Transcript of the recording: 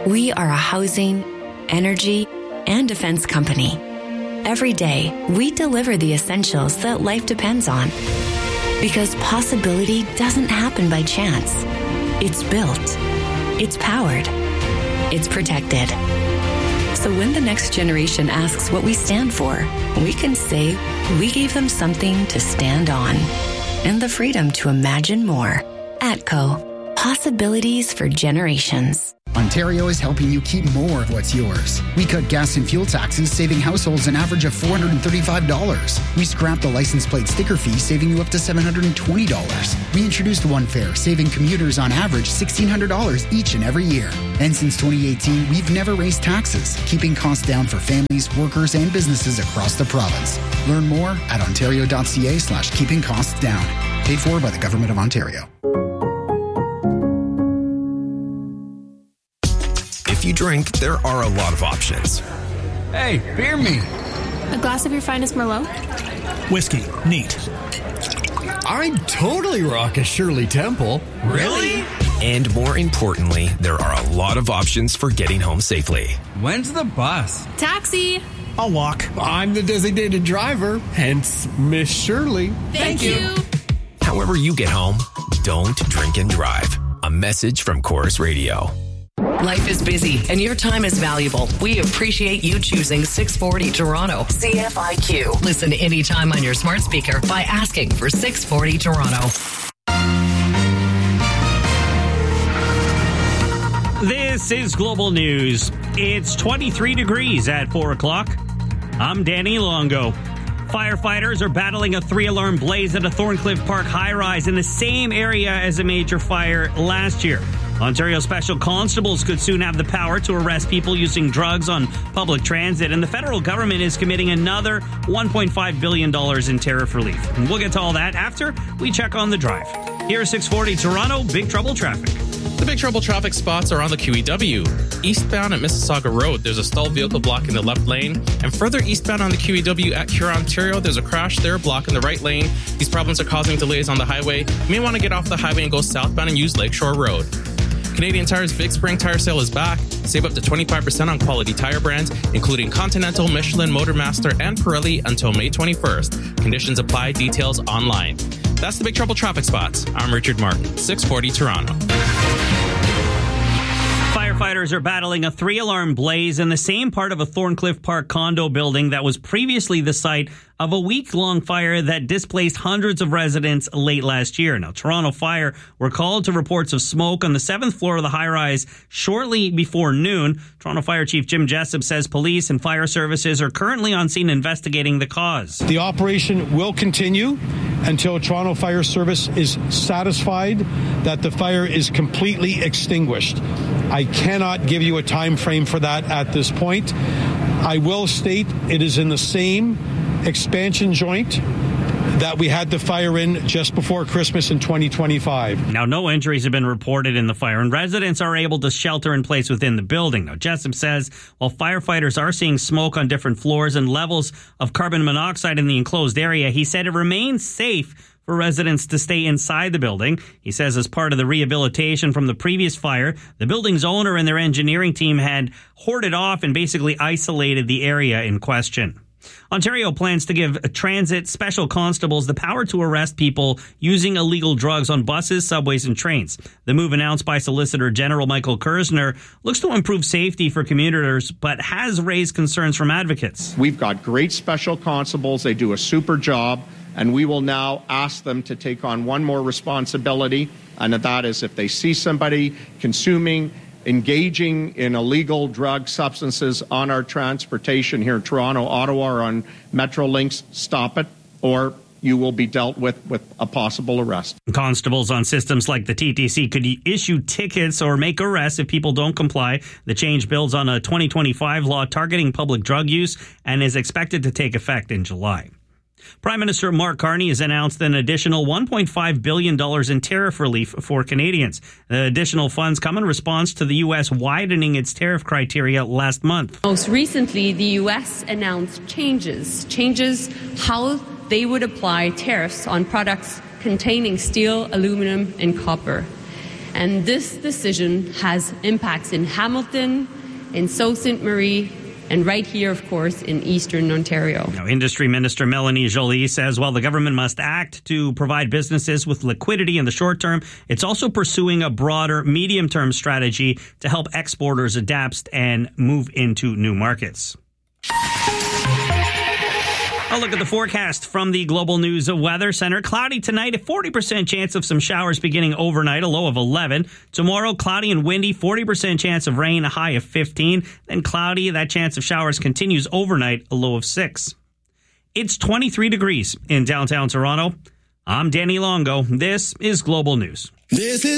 We are a housing, energy, and defense company. Every day, we deliver the essentials that life depends on. Because possibility doesn't happen by chance. It's built. It's powered. It's protected. So when the next generation asks what we stand for, we can say we gave them something to stand on and the freedom to imagine more. ATCO. Possibilities for generations. Ontario is helping you keep more of what's yours. We cut gas and fuel taxes, saving households an average of $435. We scrapped the license plate sticker fee, saving you up to $720. We introduced One Fare, saving commuters on average $1,600 each and every year. And since 2018, we've never raised taxes, keeping costs down for families, workers, and businesses across the province. Learn more at ontario.ca/keeping costs down. Paid for by the Government of Ontario. If you drink, there are a lot of options. Hey, beer me. A glass of your finest Merlot? Whiskey. Neat. I'd totally rock a Shirley Temple. Really? And more importantly, there are a lot of options for getting home safely. When's the bus? Taxi. I'll walk. I'm the designated driver, hence Miss Shirley. Thank you. However you get home, don't drink and drive. A message from Chorus Radio. Life is busy and your time is valuable. We appreciate you choosing 640 Toronto. CFIQ. Listen anytime on your smart speaker by asking for 640 Toronto. This is Global News. It's 23 degrees at 4 o'clock. I'm Danny Longo. Firefighters are battling a 3-alarm blaze at a Thorncliffe Park high-rise in the same area as a major fire last year. Ontario Special Constables could soon have the power to arrest people using drugs on public transit, and the federal government is committing another $1.5 billion in tariff relief. And we'll get to all that after we check on the drive. Here's 640 Toronto, Big Trouble traffic. The Big Trouble traffic spots are on the QEW. Eastbound at Mississauga Road, there's a stalled vehicle blocking the left lane. And further eastbound on the QEW at Huron, Ontario, there's a crash there blocking the right lane. These problems are causing delays on the highway. You may want to get off the highway and go southbound and use Lakeshore Road. Canadian Tire's Big Spring Tire Sale is back. Save up to 25% on quality tire brands, including Continental, Michelin, Motormaster, and Pirelli until May 21st. Conditions apply. Details online. That's the Big Trouble traffic spots. I'm Richard Martin, 640 Toronto. Firefighters are battling a 3-alarm blaze in the same part of a Thorncliffe Park condo building that was previously the site of a week-long fire that displaced hundreds of residents late last year. Now, Toronto Fire were called to reports of smoke on the 7th floor of the high-rise shortly before noon. Toronto Fire Chief Jim Jessup says police and fire services are currently on scene investigating the cause. The operation will continue until Toronto Fire Service is satisfied that the fire is completely extinguished. I cannot give you a time frame for that at this point. I will state it is in the same expansion joint that we had the fire in just before Christmas in 2025. Now, no injuries have been reported in the fire, and residents are able to shelter in place within the building. Now, Jessup says while firefighters are seeing smoke on different floors and levels of carbon monoxide in the enclosed area, he said it remains safe for residents to stay inside the building. He says as part of the rehabilitation from the previous fire, the building's owner and their engineering team had hoarded off and basically isolated the area in question. Ontario plans to give transit special constables the power to arrest people using illegal drugs on buses, subways, and trains. The move, announced by Solicitor General Michael Kersner, looks to improve safety for commuters, but has raised concerns from advocates. We've got great special constables. They do a super job, and we will now ask them to take on one more responsibility, and that is if they see somebody engaging in illegal drug substances on our transportation here in Toronto, Ottawa, or on Metrolinx, stop it, or you will be dealt with a possible arrest. Constables on systems like the TTC could issue tickets or make arrests if people don't comply. The change builds on a 2025 law targeting public drug use and is expected to take effect in July. Prime Minister Mark Carney has announced an additional $1.5 billion in tariff relief for Canadians. The additional funds come in response to the U.S. widening its tariff criteria last month. Most recently, the U.S. announced changes how they would apply tariffs on products containing steel, aluminum, and copper. And this decision has impacts in Hamilton, in Sault Ste. Marie, and right here, of course, in Eastern Ontario. Now, Industry Minister Melanie Joly says while the government must act to provide businesses with liquidity in the short term, it's also pursuing a broader medium-term strategy to help exporters adapt and move into new markets. A look at the forecast from the Global News Weather Center. Cloudy tonight, a 40% chance of some showers beginning overnight, a low of 11. Tomorrow, cloudy and windy, 40% chance of rain, a high of 15. Then cloudy, that chance of showers continues overnight, a low of 6. It's 23 degrees in downtown Toronto. I'm Danny Longo. This is Global News. This is